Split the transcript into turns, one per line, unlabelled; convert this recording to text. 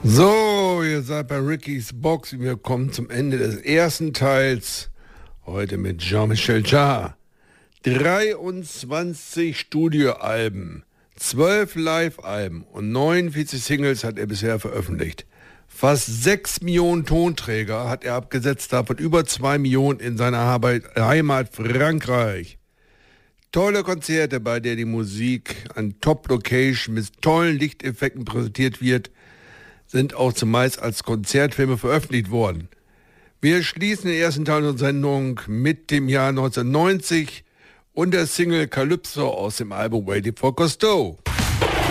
So, ihr seid bei Ricky's Box. Wir kommen zum Ende des ersten Teils. Heute mit Jean-Michel Jarre. 23 Studioalben, 12 Live-Alben und 49 Singles hat er bisher veröffentlicht. Fast 6 Millionen Tonträger hat er abgesetzt, davon über 2 Millionen in seiner Heimat Frankreich. Tolle Konzerte, bei der die Musik an Top-Location mit tollen Lichteffekten präsentiert wird, sind auch zumeist als Konzertfilme veröffentlicht worden. Wir schließen den ersten Teil unserer Sendung mit dem Jahr 1990 und der Single Calypso aus dem Album Waiting for Cousteau.